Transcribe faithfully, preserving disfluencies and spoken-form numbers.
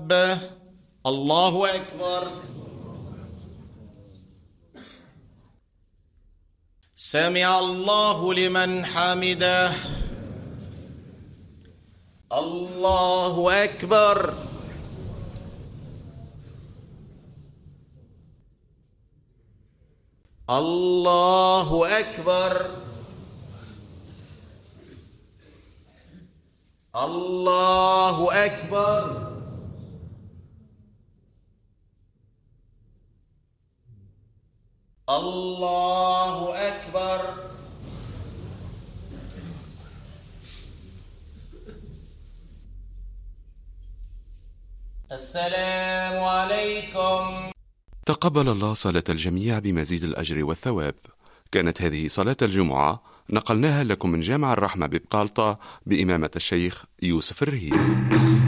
ربه. الله أكبر. سمع الله لمن حمده. الله أكبر. الله أكبر. الله أكبر. الله أكبر. السلام عليكم. تقبل الله صلاة الجميع بمزيد الأجر والثواب. كانت هذه صلاة الجمعة، نقلناها لكم من جامع الرحمة ببقالطة بإمامة الشيخ يوسف الرهيف.